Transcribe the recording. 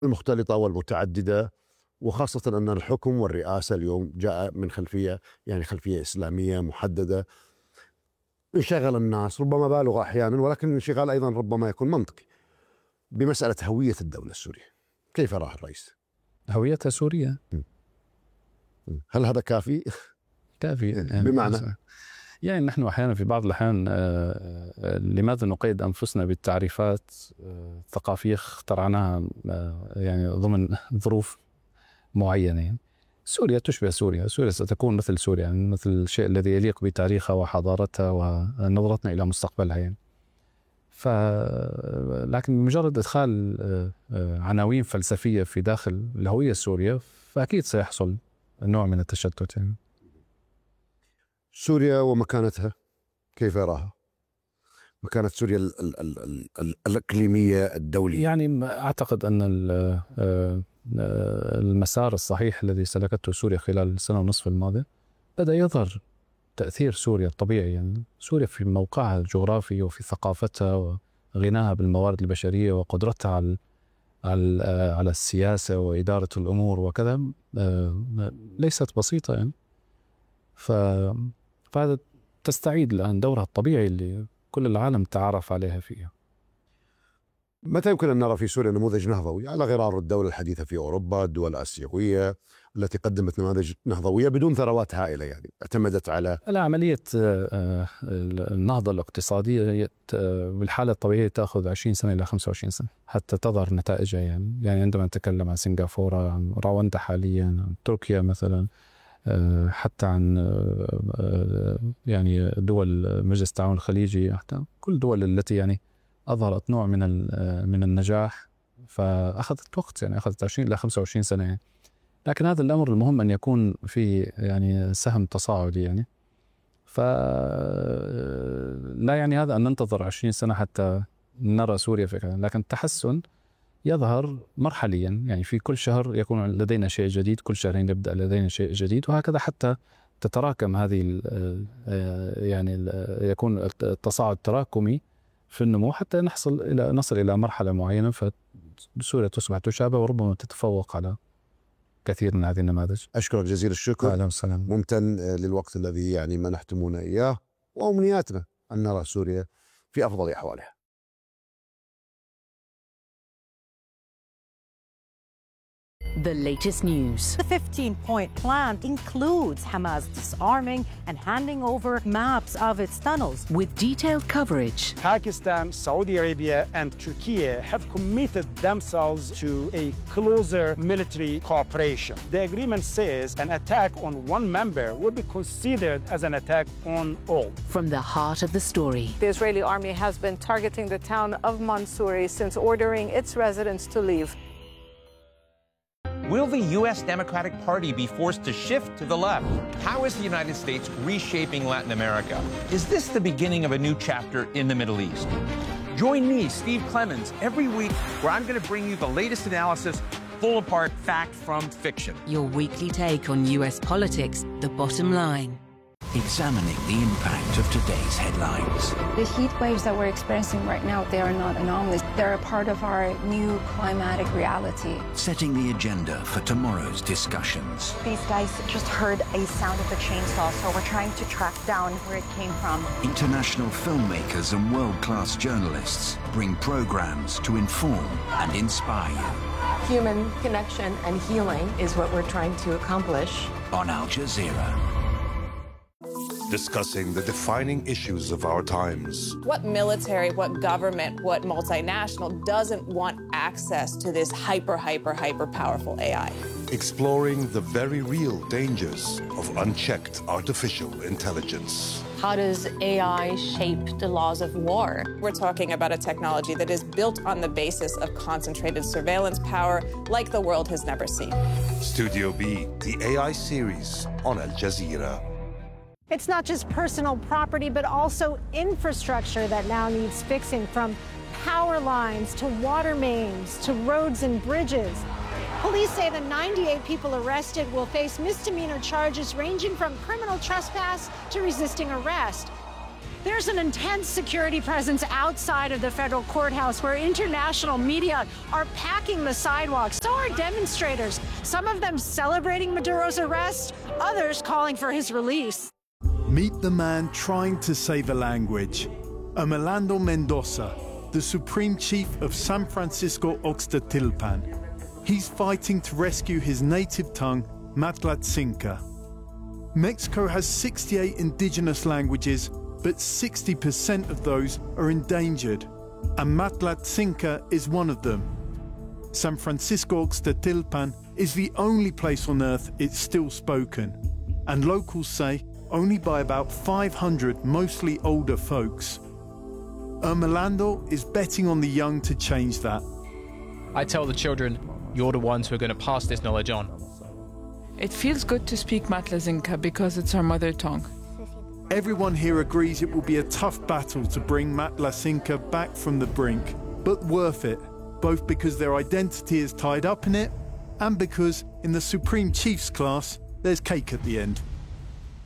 المختلطة والمتعددة، وخاصة أن الحكم والرئاسة اليوم جاء من خلفية إسلامية محددة. انشغل الناس ربما بالغ أحيانا، ولكن الانشغال أيضا ربما يكون منطقي بمسألة هوية الدولة السورية. كيف راه الرئيس؟ هويتها سورية. هل هذا كافي؟ كافي بمعنى يعني نحن أحيانا في بعض الأحيان لماذا نقيد أنفسنا بالتعريفات ثقافية اخترعناها يعني ضمن ظروف معينة. يعني سوريا تشبه سوريا ستكون مثل سوريا، يعني مثل الشيء الذي يليق بتاريخها وحضارتها ونظرتنا إلى مستقبلها يعني. لكن مجرد إدخال عناوين فلسفية في داخل الهوية السورية فأكيد سيحصل نوع من التشتت يعني. سوريا ومكانتها كيف يراها؟ مكانة سوريا الإقليمية الدولية. يعني أعتقد أن المسار الصحيح الذي سلكته سوريا خلال السنة ونصف الماضية بدأ يظهر تأثير سوريا الطبيعي. يعني سوريا في موقعها الجغرافي وفي ثقافتها وغناها بالموارد البشرية وقدرتها على السياسة وإدارة الأمور وكذا ليست بسيطة يعني. فهذا تستعيد الآن دورها الطبيعي اللي كل العالم تعرف عليها فيها. متى يمكن أن نرى في سوريا نموذج نهضوي على غرار الدولة الحديثة في أوروبا، الدول الآسيوية التي قدمت نماذج نهضوية بدون ثروات هائلة، يعني اعتمدت على عملية النهضة الاقتصادية بالحالة الطبيعية تأخذ 20 سنة إلى 25 سنة حتى تظهر نتائجها يعني عندما نتكلم عن سنغافورة، عن رواندا حاليا، عن تركيا مثلا، حتى عن يعني دول مجلس التعاون الخليجي، حتى كل الدول التي يعني أظهرت نوع من النجاح فأخذت وقت، يعني أخذت 20 إلى 25 سنة يعني. لكن هذا الأمر المهم أن يكون في يعني سهم تصاعدي يعني. فلا يعني هذا أن ننتظر 20 سنة حتى نرى سوريا فكرة، لكن التحسن يظهر مرحليا، يعني في كل شهر يكون لدينا شيء جديد، كل شهرين يبدأ لدينا شيء جديد، وهكذا حتى تتراكم هذه يعني يكون التصاعد تراكمي في النمو حتى نصل إلى مرحلة معينة فسوريا تصبح تشابه وربما تتفوق على كثير من هذه النماذج. أشكرك جزيل الشكر. أهلا وسهلا. ممتن للوقت الذي يعني منحتمونا إياه، وأمنياتنا أن نرى سوريا في أفضل أحوالها. The latest news. The 15-point plan includes Hamas disarming and handing over maps of its tunnels. With detailed coverage. Pakistan, Saudi Arabia, and Turkey have committed themselves to a closer military cooperation. The agreement says an attack on one member will be considered as an attack on all. From the heart of the story. The Israeli army has been targeting the town of Mansouri since ordering its residents to leave. Will the U.S. Democratic Party be forced to shift to the left? How is the United States reshaping Latin America? Is this the beginning of a new chapter in the Middle East? Join me, Steve Clemons, every week where I'm going to bring you the latest analysis, pull apart fact from fiction. Your weekly take on U.S. politics, the bottom line. Examining the impact of today's headlines. The heat waves that we're experiencing right now, they are not anomalies. They're a part of our new climatic reality. Setting the agenda for tomorrow's discussions. These guys just heard a sound of a chainsaw, so we're trying to track down where it came from. International filmmakers and world-class journalists bring programs to inform and inspire you. Human connection and healing is what we're trying to accomplish. On Al Jazeera. Discussing the defining issues of our times. What military, what government, what multinational doesn't want access to this hyper powerful AI? Exploring the very real dangers of unchecked artificial intelligence. How does AI shape the laws of war? We're talking about a technology that is built on the basis of concentrated surveillance power like the world has never seen. Studio B, the AI series on Al Jazeera. It's not just personal property, but also infrastructure that now needs fixing, from power lines to water mains to roads and bridges. Police say the 98 people arrested will face misdemeanor charges ranging from criminal trespass to resisting arrest. There's an intense security presence outside of the federal courthouse where international media are packing the sidewalks. So are demonstrators, some of them celebrating Maduro's arrest, others calling for his release. Meet the man trying to save a language. Orlando Mendoza, the Supreme Chief of San Francisco Oxtatilpan. He's fighting to rescue his native tongue, Matlatzinca. Mexico has 68 indigenous languages, but 60% of those are endangered, and Matlatzinca is one of them. San Francisco Oxtatilpan is the only place on Earth it's still spoken, and locals say only by about 500 mostly older folks. Orlando is betting on the young to change that. I tell the children, you're the ones who are going to pass this knowledge on. It feels good to speak Matlatzinca because it's our mother tongue. Everyone here agrees it will be a tough battle to bring Matlatzinca back from the brink, but worth it, both because their identity is tied up in it and because in the Supreme Chief's class, there's cake at the end.